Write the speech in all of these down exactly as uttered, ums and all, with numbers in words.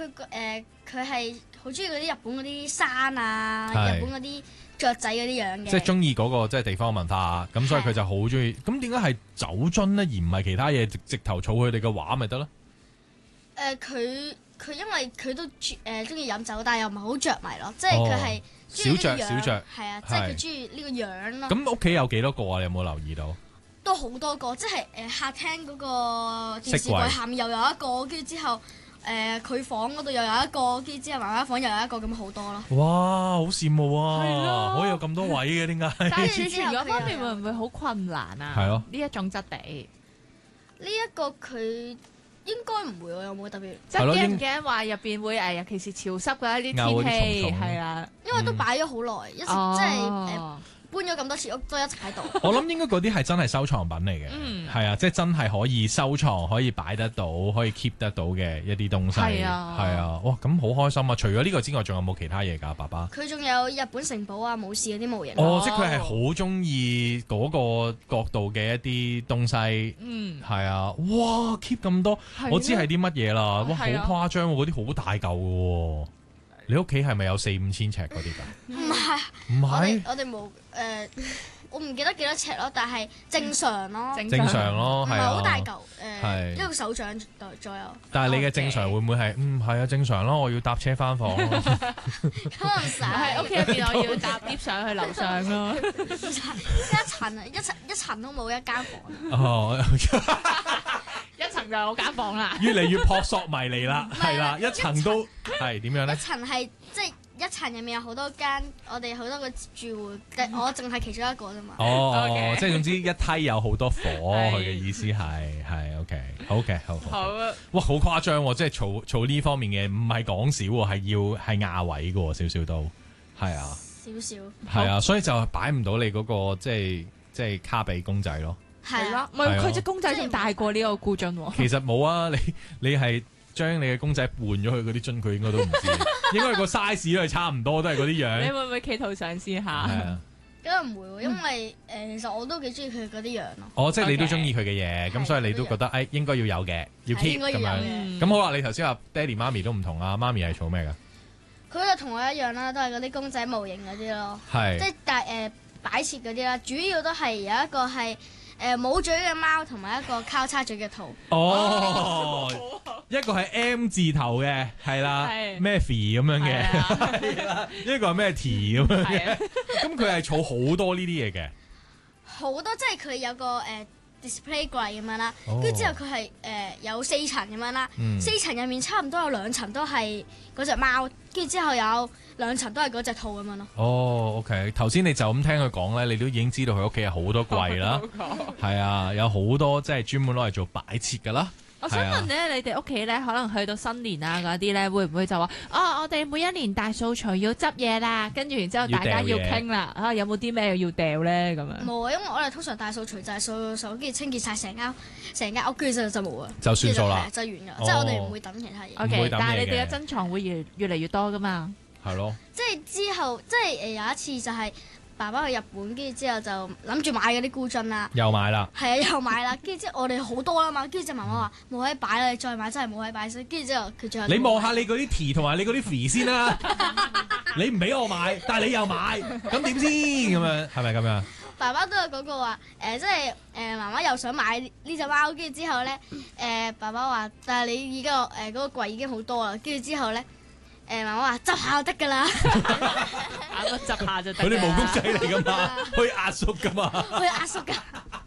佢誒佢係好中意嗰啲日本嗰啲山啊， 係日本嗰啲雀仔嗰啲樣嘅。 即係中意嗰個即係地方文化，咁所以佢就好中意。咁點解係酒樽咧，而唔係其他嘢？直直頭儲佢哋嘅畫咪得咯？ 誒佢佢因為佢都誒中意飲酒，但係又唔係好着迷咯，即係佢係小着小着， 係啊，即係佢中意呢個樣咯。 咁屋企有幾多個啊？你有冇留意到？ 都好多個，即係誒客廳嗰個電視櫃下面又有一個，跟住之後誒佢房嗰度又有一個，跟住之後媽媽房又有一個，咁好多咯。 哇，好羨慕啊！ 係咯可以有咁多位嘅，點解？ 但係儲存嗰方面會唔會好困難啊？ 係咯， 呢一種質地， 呢一個佢應該唔會，我有冇特別？ 即係驚唔驚話入邊會誒，尤其是潮濕嘅一啲天氣係啦， 因為都擺咗好耐，一直即係誒。搬咗咁多次屋都一直喺度。 我諗應該嗰啲係真係收藏品嚟嘅，係、 嗯、 啊，即係真係可以收藏、可以擺得到、可以 keep 得到嘅一啲東西。係啊，係啊，哇！咁好開心啊！除咗呢個之外，仲有冇其他嘢㗎，爸爸？ 佢仲有日本城堡啊、武士嗰啲模型。 哦，即係佢係好中意嗰個角度嘅一啲東西。嗯，係啊，哇！keep 咁多，我知係啲乜嘢啦。哇，好誇張喎！嗰啲好大嚿嘅喎。你屋企係咪有四五千尺嗰啲㗎？ 唔係， 唔係， 我哋冇誒，我唔記得幾多尺咯，但係正常咯， 正常咯，係啊， 唔係好大嚿誒，一個手掌左右。 但係你嘅正常會唔會係嗯係啊正常咯？我要搭車翻房咯， 可能成喺屋企入邊我要搭 lift 上去樓上咯， 一層啊，一層一層都冇一間房。 哦。 一層就有間房啦， 越嚟越撲朔迷離啦，係啦，一層都係點樣咧？ 一層係即係一層入面有好多間，我哋好多個住戶，我淨係其中一個啫嘛。 哦哦，即係總之一梯有好多火，佢嘅意思係係 OK，好嘅，好好。 好啊！ 哇，好誇張喎！即係儲儲呢方面嘅，唔係講少喎，係要係亞位嘅喎，少少都係啊， 少少係啊，所以就擺唔到你嗰個即係即係卡比公仔咯。 係啦，唔係佢隻公仔仲大過呢個菇樽喎。 其實冇啊，你你係將你嘅公仔換咗佢嗰啲樽，佢應該都唔知，應該個 size 都係差唔多，都係嗰啲樣。 你會唔會企圖嘗試下？ 係啊， 梗係唔會喎，因為誒其實我都幾中意佢嗰啲樣咯。 哦，即係你都中意佢嘅嘢，咁所以你都覺得誒應該要有嘅，要 keep 咁樣。咁好啦，你頭先話爹哋媽咪都唔同啊，媽咪係儲咩㗎？ 佢就同我一樣啦，都係嗰啲公仔模型嗰啲咯。 係。即係大誒擺設嗰啲啦，主要都係有一個係。誒冇嘴嘅貓同埋一個交叉嘴嘅兔。 哦，一個係 M 字頭嘅，係啦，咩 Fee 咁樣嘅，係啦，一個係咩 T 咁樣嘅。咁佢係儲好多呢啲嘢嘅。 好多，即係佢有個誒 display 櫃咁樣啦，跟住之後佢係誒有四層咁樣啦，四層入面差唔多有兩層都係嗰隻貓，跟住之後有兩層都係嗰隻兔咁樣咯。 哦 ，OK， 頭先你就咁聽佢講咧，你都已經知道佢屋企有好多櫃啦，係啊，有好多即係專門攞嚟做擺設㗎啦。 我想問咧，你哋屋企咧，可能去到新年啊嗰啲咧，會唔會就話哦，我哋每一年大掃除要執嘢啦，跟住然之後大家要傾啦，啊有冇啲咩要掉咧咁樣？ 冇啊，因為我哋通常大掃除就係掃掃掃，跟住清潔晒成間成間屋，跟住就就冇啊， 就算數啦， 就完㗎，即係我哋唔會抌其他嘢。 O K，但係你哋嘅珍藏會越越嚟越多㗎嘛？ 係咯。 即係之後，即係誒有一次就係。爸爸去日本，跟住之後就諗住買嗰啲菇樽啦， 又買啦， 係啊，又買啦，跟住之後我哋好多啦嘛，跟住隻媽媽話冇位擺啦，你再買真係冇位擺，跟住之後佢最後你望下你嗰啲 T 同埋你嗰啲 Free 先啦，你唔俾我買，但係你又買，咁點先咁樣？係咪咁樣？ 爸爸都有講過話，誒即係誒媽媽又想買呢隻貓，跟住之後咧誒爸爸話，但係你而家誒嗰個櫃已經好多啦，跟住之後咧。誒媽媽話執下就得㗎啦， 啱啱執下就得。 佢哋毛公仔嚟㗎嘛，可以壓縮㗎嘛， 可以壓縮㗎。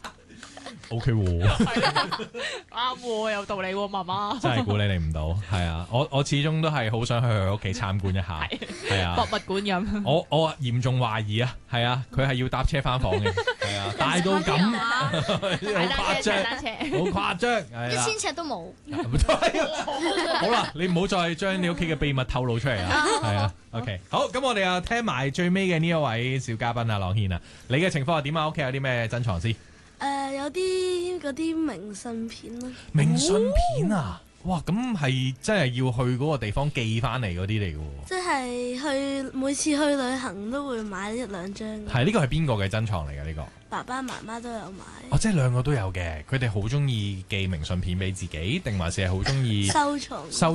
O K 喎， 啱喎，有道理喎，媽媽。 真係估你唔到，係啊，我我始終都係好想去佢屋企參觀一下，係啊， 博物館咁。 我我嚴重懷疑啊，係啊，佢係要搭車翻房嘅，係啊，大到咁，好誇張，好誇張， 一千尺都冇。 好啦，你唔好再將你屋企嘅秘密透露出嚟啦，係啊 ，OK， 好，咁我哋啊聽埋最尾嘅呢一位小嘉賓啊，朗軒啊，你嘅情況係點啊？屋企有啲咩珍藏先？ 誒、呃、有啲嗰啲明信片咯， 明信片啊，哦、哇！咁係真係要去嗰個地方寄翻嚟嗰啲嚟嘅喎。 即係去每次去旅行都會買一兩張。 係呢個係邊個嘅珍藏嚟嘅呢個？ 爸爸媽媽都有買。 哦，即係兩個都有嘅，佢哋好中意寄明信片俾自己，定還是係好中意收藏？ 收